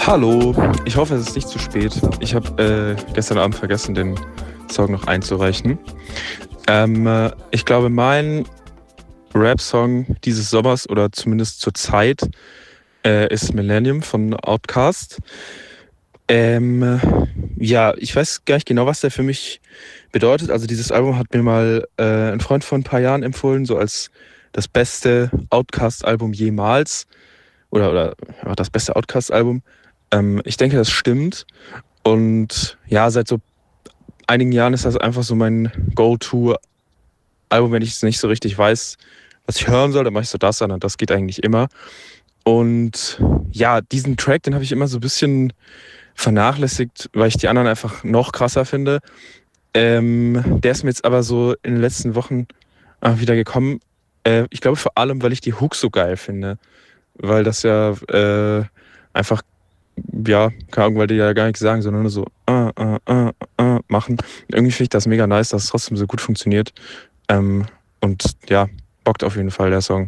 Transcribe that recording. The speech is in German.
Hallo, ich hoffe, es ist nicht zu spät. Ich habe gestern Abend vergessen, den Song noch einzureichen. Ich glaube, mein Rap-Song dieses Sommers oder zumindest zur Zeit ist Millennium von Outkast. Ähm, ja, ich weiß gar nicht genau, was der für mich bedeutet. Also dieses Album hat mir mal ein Freund vor ein paar Jahren empfohlen, so als das beste Outkast-Album jemals. Oder ja, das beste Outkast-Album. Ich denke, das stimmt. Und ja, seit so einigen Jahren ist das einfach so mein Go-To-Album, wenn ich es nicht so richtig weiß, was ich hören soll, dann mache ich so das an und das geht eigentlich immer. Und ja, diesen Track, den habe ich immer so ein bisschen vernachlässigt, weil ich die anderen einfach noch krasser finde. Der ist mir jetzt aber so in den letzten Wochen wieder gekommen. Ich glaube vor allem, weil ich die Hook so geil finde. Weil das ja einfach, ja, keine Ahnung, weil die ja gar nichts sagen, sondern nur so machen. Irgendwie finde ich das mega nice, dass es trotzdem so gut funktioniert. Und ja, bockt auf jeden Fall der Song.